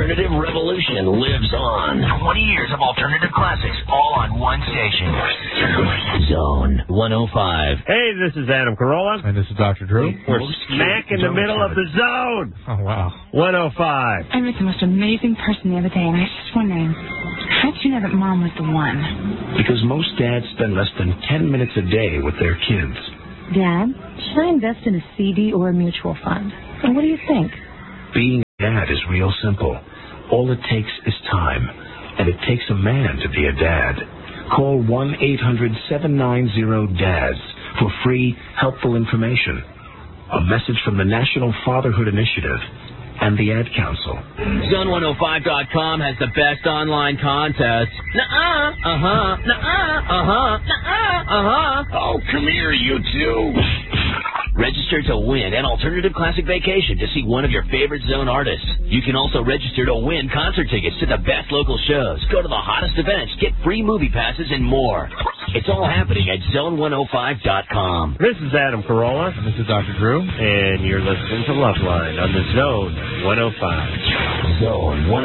alternative revolution lives on. 20 years of alternative classics, all on one station. Zone 105. Hey, this is Adam Carolla. And this is Dr. Drew. We're smack in the middle of the zone. Oh, wow. 105. I met the most amazing person the other day, and I was just wondering, how did you know that Mom was the one? Because most dads spend less than 10 minutes a day with their kids. Dad, should I invest in a CD or a mutual fund? And what do you think? Being a dad is real simple. All it takes is time. And it takes a man to be a dad. Call 1-800-790-DADS for free, helpful information. A message from the National Fatherhood Initiative and the Ad Council. Zone105.com has the best online contests. Oh, come here, you two. Register to win an alternative classic vacation to see one of your favorite Zone artists. You can also register to win concert tickets to the best local shows, go to the hottest events, get free movie passes, and more. It's all happening at Zone105.com. This is Adam Carolla. And this is Dr. Drew. And you're listening to Loveline on the Zone 105. Zone 105.